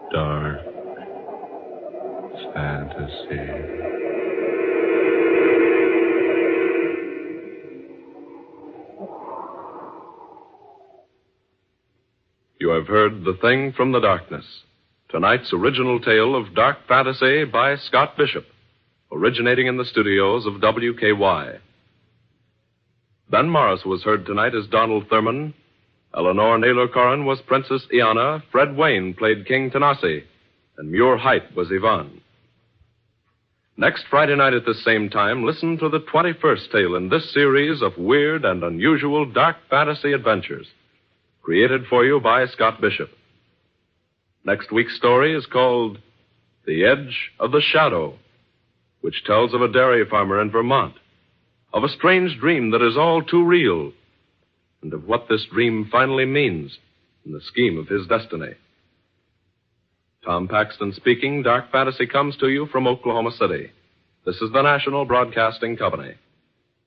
dark fantasy. You have heard The Thing from the Darkness, tonight's original tale of dark fantasy by Scott Bishop, originating in the studios of WKY. Ben Morris was heard tonight as Donald Thurman. Eleanor Naylor-Corrin was Princess Iana. Fred Wayne played King Tanasi. And Muir Height was Yvonne. Next Friday night at this same time, listen to the 21st tale in this series of weird and unusual dark fantasy adventures, created for you by Scott Bishop. Next week's story is called The Edge of the Shadow, which tells of a dairy farmer in Vermont, of a strange dream that is all too real, and of what this dream finally means in the scheme of his destiny. Tom Paxton speaking. Dark Fantasy comes to you from Oklahoma City. This is the National Broadcasting Company.